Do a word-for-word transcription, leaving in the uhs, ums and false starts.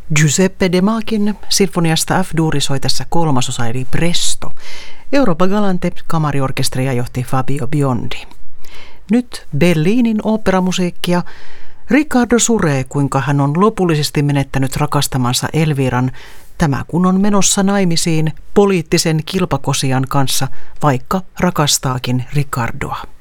Giuseppe De Machin sinfoniasta F-duuri soi tässä kolmasosa eli Presto. Europa Galante kamariorkesteria johti Fabio Biondi. Nyt Berliinin oopperamusiikkia. Riccardo suree, kuinka hän on lopullisesti menettänyt rakastamansa Elviran, tämä kun on menossa naimisiin poliittisen kilpakosian kanssa, vaikka rakastaakin Riccardoa.